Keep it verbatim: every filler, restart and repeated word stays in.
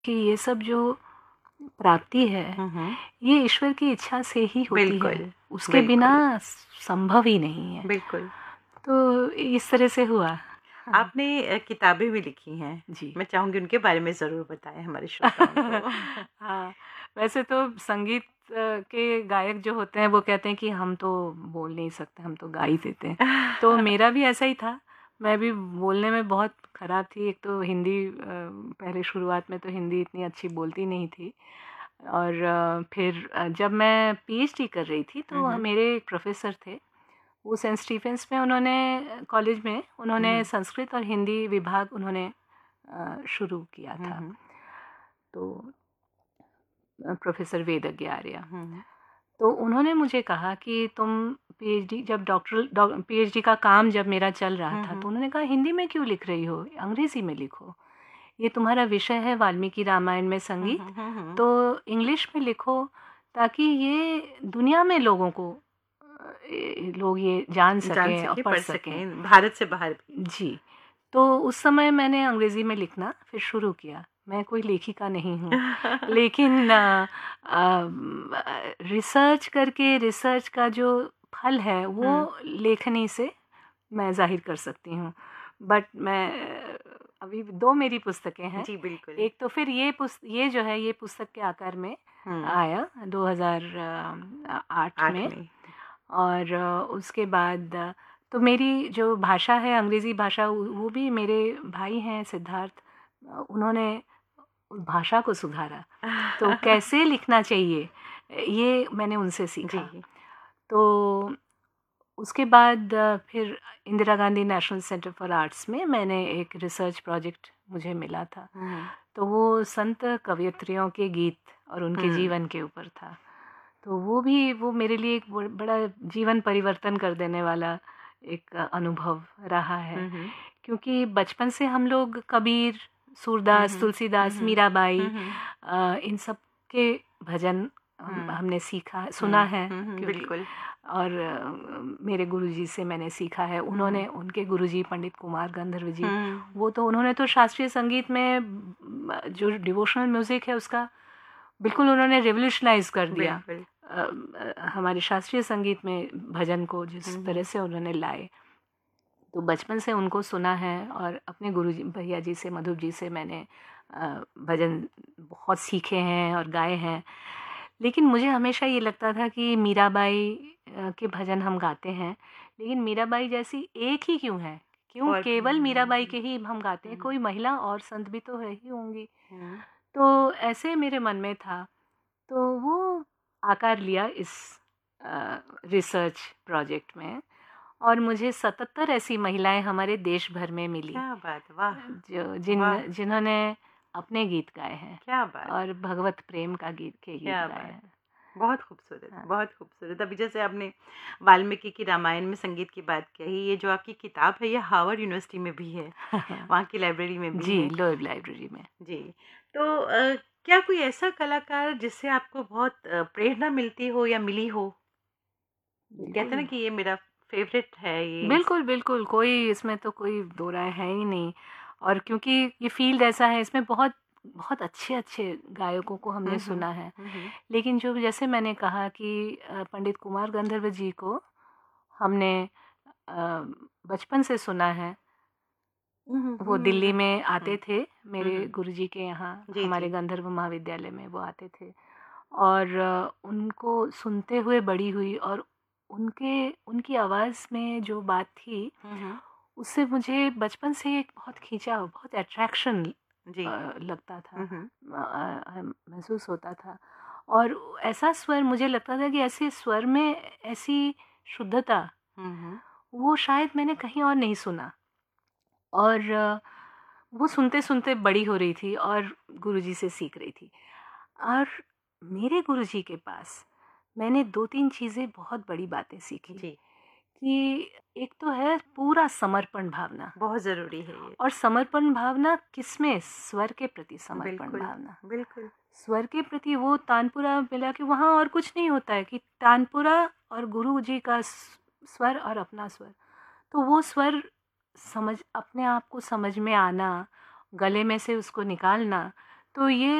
कि ये सब जो प्राप्ति है हम्म, ये ईश्वर की इच्छा से ही होती बिल्कुल, है, उसके बिल्कुल, बिना संभव ही नहीं है। बिल्कुल। तो इस तरह से हुआ। आपने अ, किताबें भी लिखी हैं। जी। मैं चाहूँगी उनके बारे में ज़रूर बताएँ हमारे श्रोताओं को। हाँ, वैसे तो संगीत अ, के गायक जो होते हैं वो कहते हैं कि हम तो बोल नहीं सकते, हम तो गा ही देते हैं। तो मेरा भी ऐसा ही था, मैं भी बोलने में बहुत ख़राब थी। एक तो हिंदी अ, पहले शुरुआत में तो हिंदी इतनी अच्छी बोलती नहीं थी और अ, फिर अ, जब मैं पीएचडी कर रही थी हुँ, तो हुँ। मेरे एक प्रोफ़ेसर थे, वो सेंट स्टीफेंस में उन्होंने कॉलेज में हुँ, उन्होंने हुँ। संस्कृत और हिंदी विभाग उन्होंने अ, शुरू किया हुँ, था। हुँ। तो अ, प्रोफ़ेसर वेदज्ञ आर्या। हुँ, हुँ। तो उन्होंने मुझे कहा कि तुम पीएचडी जब डॉक्टरल डॉ पीएचडी का काम जब मेरा चल रहा हुँ, था, तो हुँ। उन्होंने कहा हिंदी में क्यों लिख रही हो? अंग्रेज़ी में लिखो। ये तुम्हारा विषय है वाल्मीकि रामायण में हुँ, संगीत, हुँ, हुँ, हुँ। तो इंग्लिश में लिखो ताकि ये दुनिया में लोगों को अ, ए लोग ये जान जान सकें और सकें, पढ़ पढ़ सकें। सकें, भारत से बाहर भी। जी। तो उस समय मैंने अंग्रेज़ी में लिखना फिर शुरू किया। मैं कोई लेखिका नहीं हूँ, लेकिन अ, अम, अ, रिसर्च करके रिसर्च का जो फल है वो हुँ। लेखनी से मैं ज़ाहिर कर सकती हूँ। बट मैं अ, अभी दो मेरी पुस्तकें हैं। जी, बिल्कुल। एक तो फिर ये पुस्त ये जो है ये पुस्तक के आकार में हुँ, आया दो हज़ार अ, आठ आठ में में। और अ, उसके बाद अ, तो मेरी जो भाषा है अंग्रेज़ी भाषा वो वो भी मेरे भाई हैं सिद्धार्थ, अ, उन्होंने उस भाषा को सुधारा। तो कैसे लिखना चाहिए ये मैंने उनसे सीखा। जी। तो उसके बाद अ, फिर Indira Gandhi national centre for arts में मैंने एक रिसर्च प्रोजेक्ट मुझे मिला था। हुँ, हुँ। तो वो संत कवयित्रियों के गीत और उनके हुँ। जीवन के ऊपर था। तो वो भी वो मेरे लिए एक ब बड़ा जीवन परिवर्तन कर देने वाला एक अनुभव रहा है। हुँ, हुँ। क्योंकि बचपन से हम लोग कबीर, हुँ, सूरदास, हुँ। हुँ, तुलसीदास, हुँ। हुँ, मीराबाई, हुँ। अ, इन सब के भजन हम हुँ, हमने सीखा सुना हुँ। है हुँ, हुँ, क्योंकि बिल्कुल। और अ, मेरे गुरुजी से मैंने सीखा है। हुँ, हुँ। उन्होंने उनके गुरुजी पंडित कुमार गंधर्व जी, हुँ। वो तो उन्होंने तो शास्त्रीय संगीत में ब जो डिवोशनल म्यूज़िक है उसका बिल्कुल उन्होंने रिवॉल्यूशनाइज़ कर दिया। बिल्कुल। अ अ, हमारे शास्त्रीय संगीत में भजन को हुँ, जिस तरह हुँ। से उन्होंने लाए। तो बचपन से उनको सुना है और अपने गुरुजी भैया जी से, मधु जी से मैंने अ, भजन बहुत सीखे हैं और गाए हैं। लेकिन मुझे हमेशा ये लगता था कि मीराबाई अ, के भजन हम गाते हैं, लेकिन मीराबाई जैसी एक ही क्यों है? क्यों और केवल मीराबाई हुँ, के ही हम गाते हैं? हुँ, कोई महिला और संत भी तो है ही होंगी। हुँ। तो ऐसे मेरे मन में था, तो वो आकार लिया इस अ, रिसर्च प्रोजेक्ट में और मुझे सतहत्तर ऐसी महिलाएँ हमारे देश भर में मिली, क्या बात है! वाह! जो वाह! जिन जिन्होंने अपने गीत गाए हैं क्या बात है! और भगवत प्रेम का गीत के गीत क्या गाए बात हैं। है! बहुत खूबसूरत, हाँ। बहुत खूबसूरत। अभी जैसे आपने वाल्मीकि की रामायण में संगीत की बात कही, ये जो आपकी किताब है, ये हार्वर्ड यूनिवर्सिटी में भी है, वहाँ की लाइब्रेरी में भी जी, है। लोएब लाइब्रेरी में। जी। तो अ, क्या कोई ऐसा कलाकार जिससे आपको बहुत अ, प्रेरणा मिलती हो या मिली हो? कहते हैं बिल्कुल, ना कि ये मेरा फ़ेवरेट है ये इस बिल्कुल, बिल्कुल, कोई इसमें तो कोई दो राय है ही नहीं और क्योंकि ये फ़ील्ड ऐसा है, इसमें बहुत बहुत अच्छे-अच्छे गायकों को हमने हुँ, हुँ। सुना है। हुँ, हुँ। लेकिन जो जैसे मैंने कहा कि अ, पंडित कुमार गंधर्व जी को हमने अ, बचपन से सुना है। हुँ, हुँ, वो हुँ, दिल्ली हुँ। में आते हुँ, थे, हुँ, मेरे हुँ। गुरुजी के यहाँ, जी, हमारे जी। गंधर्व महाविद्यालय में वो आते थे और अ, उनको सुनते हुए बड़ी हुई और उनके उनकी आवाज़ में जो बात थी, हुँ, हुँ। उससे मुझे बचपन से एक बहुत खींचाव, बहुत अट्रैक्शन जी। अ, लगता था, हुँ, हुँ। अ अ, अ, महसूस होता था और ऐसा स्वर मुझे लगता था कि ऐसे स्वर में ऐसी शुद्धता, हुँ, हुँ। वो शायद मैंने कहीं और नहीं सुना और अ, वो सुनते-सुनते बड़ी हो रही थी और गुरुजी से सीख रही थी और मेरे गुरुजी के पास मैंने दो तीन चीज़ें बहुत बड़ी बातें सीखी जी, कि एक तो है पूरा समर्पण भावना बहुत ज़रूरी है ये। और समर्पण भावना किसमें? स्वर के प्रति समर्पण बिल्कुल, भावना। बिल्कुल। स्वर के प्रति वो तानपुरा मिला के वहाँ और कुछ नहीं होता है कि तानपुरा और गुरुजी का स स्वर और अपना स्वर। तो वो स्वर समझ अपने आप को समझ में आना, गले में से उसको निकालना, तो ये